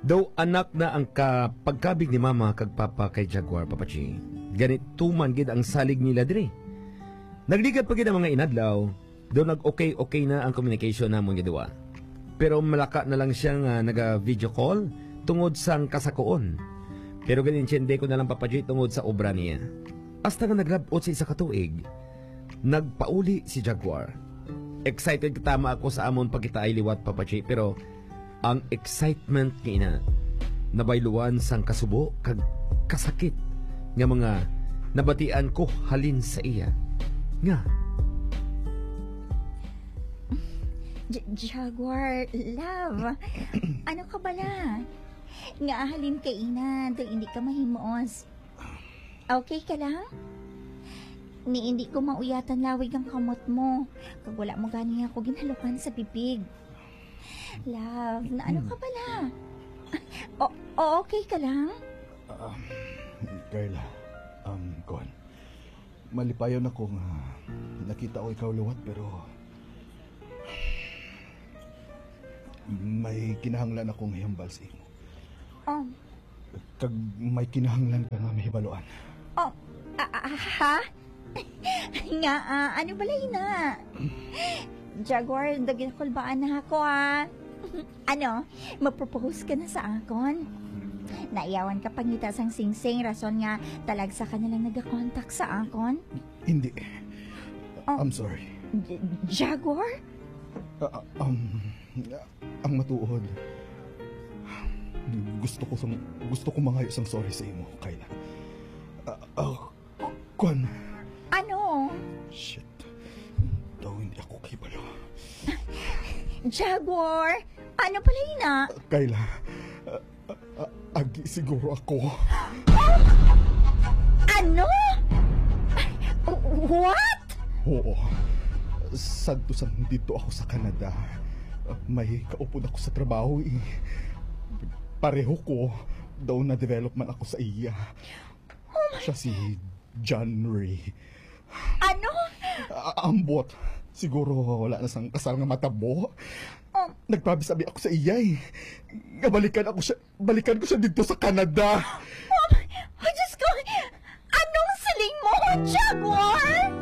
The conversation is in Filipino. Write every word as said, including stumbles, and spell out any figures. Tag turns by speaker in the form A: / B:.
A: Daw anak na ang kapagkabig ni mama kag papa kay Jaguar, Papa Chi. Ganit tuman gid ang salig nila diri. Nagligat pa gid ang mga inadlaw, daw nag-okay-okay na ang communication namon giduwa. Pero malaka na lang siya nga naga-video call tungod sang kasakoon. Pero ganinsyende ko na lang, Papa Chi, tungod sa obra niya. Hasta nga naglabot sa isa katuig, nagpauli si Jaguar. Excited katama ako sa amon pagkita ay liwat, Papa Chi, pero ang excitement nga ina nabayluan sang kasubo kag kasakit nga mga nabatian ko halin sa iya. Nga.
B: J- Jaguar, love. Ano ka bala? Nga ahalin ka ina, do hindi ka mahimos. Okay ka lang? Ni hindi ko mauyatan lawig ang kamot mo. Kag wala mo gani ako ginhalukan sa bibig. Love, na ano ka bala? O, o okay ka lang?
C: Uh, Carla, um, Kuan. Malipayon ako nga nakita ko ikaw luwat pero may kinahanglan akong hiyambal sa imo.
B: Oh.
C: Kag may kinahanglan ka nga mahibaluan.
B: Oh, ah, ah, ha? Nga, ah, ano balay na? Jaguar, dagin kulbaan na ako, ah. Ano, mag-propose ka na sa akon? Naiyawan ka pangita sang singsing, rason nga talagsa ka nalang nag-contact sa akon?
C: Hindi.
B: Oh.
C: I'm sorry.
B: J- Jaguar?
C: Uh, um, ang matuod. Gusto ko sang gusto ko mangayo sang sorry sa imo, Kayla. Uh, uh, Kuan.
B: Ano?
C: Shit. Daw hindi ako kibalo.
B: Jaguar, ano pala yun ah?
C: Uh, Kayla, uh, uh, uh, agi siguro ako.
B: Oh! Ano? What?
C: Oo. Sadto sang dito ako sa Canada. Uh, may kaupod ako sa trabaho eh. Pareho ko daw na development ako sa iya.
B: Oh my...
C: Siya si John Ray.
B: Ano?
C: Uh, ambot. Siguro wala na sang kasal nga matabo.
B: Oh.
C: Nagpabisabi ako sa iya eh. Nga balikan ako siya, balikan ko siya dito sa Canada.
B: Oh, my... oh Diyos ko! Anong siling mo, Jaguar?